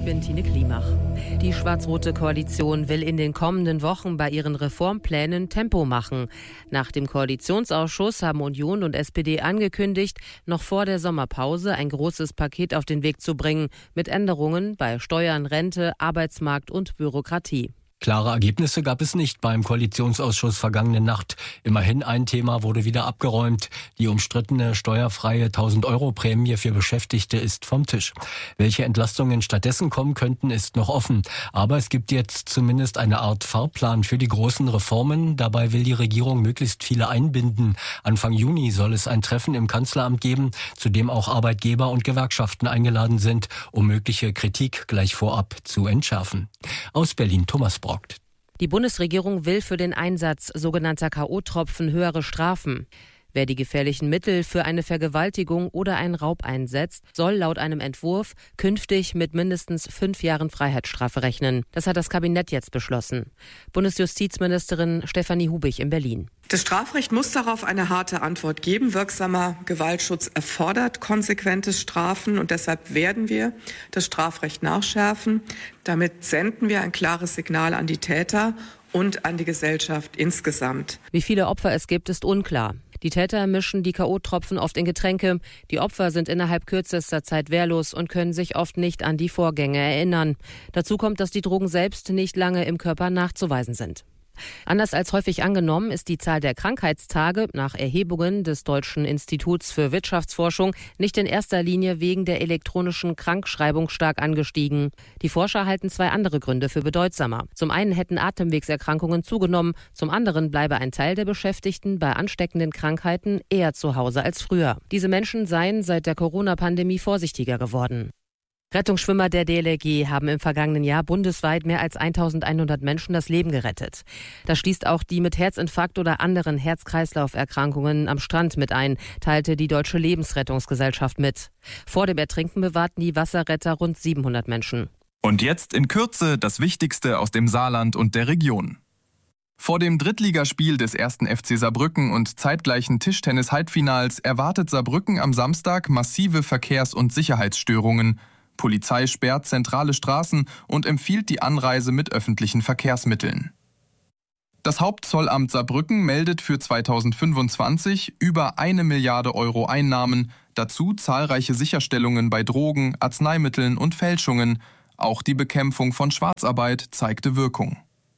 bin Tine Klimach. Die schwarz-rote Koalition will in den kommenden Wochen bei ihren Reformplänen Tempo machen. Nach dem Koalitionsausschuss haben Union und SPD angekündigt, noch vor der Sommerpause ein großes Paket auf den Weg zu bringen, mit Änderungen bei Steuern, Rente, Arbeitsmarkt und Bürokratie. Klare Ergebnisse gab es nicht beim Koalitionsausschuss vergangene Nacht. Immerhin ein Thema wurde wieder abgeräumt. Die umstrittene steuerfreie 1.000-Euro-Prämie für Beschäftigte ist vom Tisch. Welche Entlastungen stattdessen kommen könnten, ist noch offen. Aber es gibt jetzt zumindest eine Art Fahrplan für die großen Reformen. Dabei will die Regierung möglichst viele einbinden. Anfang Juni soll es ein Treffen im Kanzleramt geben, zu dem auch Arbeitgeber und Gewerkschaften eingeladen sind, um mögliche Kritik gleich vorab zu entschärfen. Aus Berlin, Thomas Brockt. Die Bundesregierung will für den Einsatz sogenannter K.O.-Tropfen höhere Strafen. Wer die gefährlichen Mittel für eine Vergewaltigung oder einen Raub einsetzt, soll laut einem Entwurf künftig mit mindestens 5 Jahren Freiheitsstrafe rechnen. Das hat das Kabinett jetzt beschlossen. Bundesjustizministerin Stefanie Hubig in Berlin. Das Strafrecht muss darauf eine harte Antwort geben. Wirksamer Gewaltschutz erfordert konsequentes Strafen und deshalb werden wir das Strafrecht nachschärfen. Damit senden wir ein klares Signal an die Täter und an die Gesellschaft insgesamt. Wie viele Opfer es gibt, ist unklar. Die Täter mischen die K.O.-Tropfen oft in Getränke. Die Opfer sind innerhalb kürzester Zeit wehrlos und können sich oft nicht an die Vorgänge erinnern. Dazu kommt, dass die Drogen selbst nicht lange im Körper nachzuweisen sind. Anders als häufig angenommen ist die Zahl der Krankheitstage nach Erhebungen des Deutschen Instituts für Wirtschaftsforschung nicht in erster Linie wegen der elektronischen Krankschreibung stark angestiegen. Die Forscher halten 2 andere Gründe für bedeutsamer. Zum einen hätten Atemwegserkrankungen zugenommen, zum anderen bleibe ein Teil der Beschäftigten bei ansteckenden Krankheiten eher zu Hause als früher. Diese Menschen seien seit der Corona-Pandemie vorsichtiger geworden. Rettungsschwimmer der DLRG haben im vergangenen Jahr bundesweit mehr als 1.100 Menschen das Leben gerettet. Das schließt auch die mit Herzinfarkt oder anderen Herz-Kreislauf-Erkrankungen am Strand mit ein, teilte die Deutsche Lebensrettungsgesellschaft mit. Vor dem Ertrinken bewahrten die Wasserretter rund 700 Menschen. Und jetzt in Kürze das Wichtigste aus dem Saarland und der Region. Vor dem Drittligaspiel des 1. FC Saarbrücken und zeitgleichen Tischtennis-Halbfinals erwartet Saarbrücken am Samstag massive Verkehrs- und Sicherheitsstörungen. Polizei sperrt zentrale Straßen und empfiehlt die Anreise mit öffentlichen Verkehrsmitteln. Das Hauptzollamt Saarbrücken meldet für 2025 über 1 Milliarde Euro Einnahmen, dazu zahlreiche Sicherstellungen bei Drogen, Arzneimitteln und Fälschungen. Auch die Bekämpfung von Schwarzarbeit zeigte Wirkung.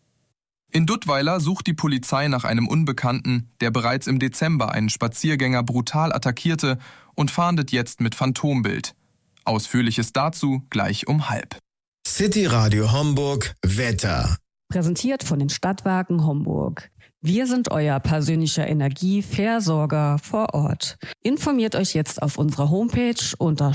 In Duttweiler sucht die Polizei nach einem Unbekannten, der bereits im Dezember einen Spaziergänger brutal attackierte und fahndet jetzt mit Phantombild. Ausführliches dazu gleich um 12:30. City Radio Homburg Wetter. Präsentiert von den Stadtwerken Homburg. Wir sind euer persönlicher Energieversorger vor Ort. Informiert euch jetzt auf unserer Homepage unter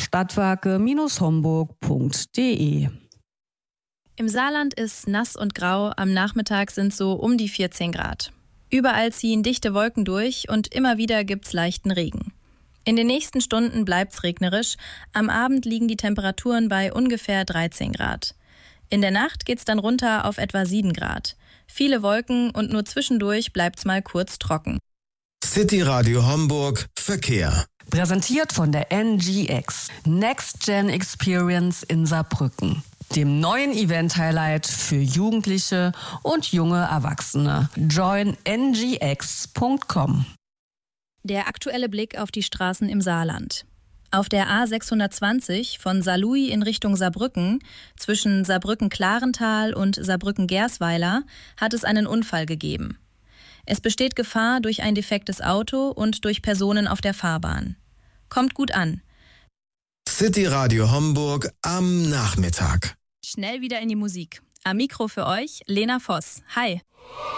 stadtwerke-homburg.de. Im Saarland ist nass und grau, am Nachmittag sind so um die 14 Grad. Überall ziehen dichte Wolken durch und immer wieder gibt's leichten Regen. In den nächsten Stunden bleibt's regnerisch, am Abend liegen die Temperaturen bei ungefähr 13 Grad. In der Nacht geht's dann runter auf etwa 7 Grad. Viele Wolken und nur zwischendurch bleibt's mal kurz trocken. City Radio Homburg Verkehr. Präsentiert von der NGX, Next Gen Experience in Saarbrücken. Dem neuen Event-Highlight für Jugendliche und junge Erwachsene. Join ngx.com. Der aktuelle Blick auf die Straßen im Saarland. Auf der A620 von Saarlouis in Richtung Saarbrücken zwischen Saarbrücken-Klarental und Saarbrücken-Gersweiler hat es einen Unfall gegeben. Es besteht Gefahr durch ein defektes Auto und durch Personen auf der Fahrbahn. Kommt gut an. City Radio Homburg am Nachmittag. Schnell wieder in die Musik. Am Mikro für euch Lena Voss. Hi.